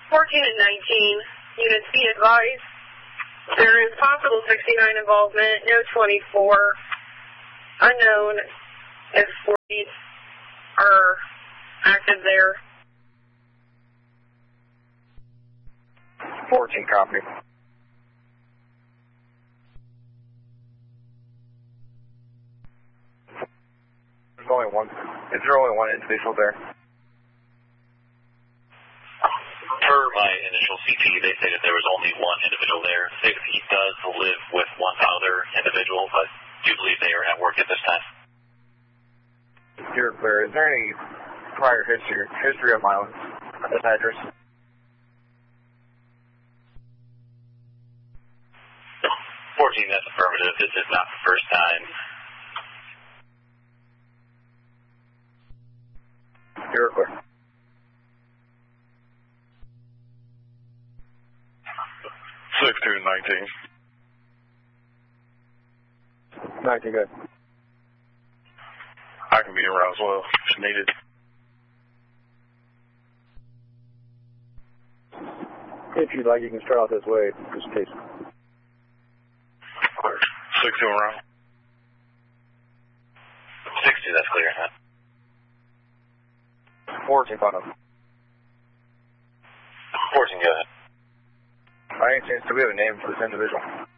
14 and 19, units be advised. There is possible 69 involvement, no 24, unknown if 40 are active there. 14 copy. Is there only one individual there? Per my initial CT, they stated there was only one individual there. He does live with one other individual, but do believe they are at work at this time. You're clear. Is there any prior history of violence at this address? 14, that's affirmative. This is not the first time. You're clear. 16 and 19. 19, good. I can be around as well if needed. If you'd like, you can start out this way, just in case. 16 around. 60, that's clear, huh? 14, bottom. 14, go ahead. By any chance, do we have a name for this individual?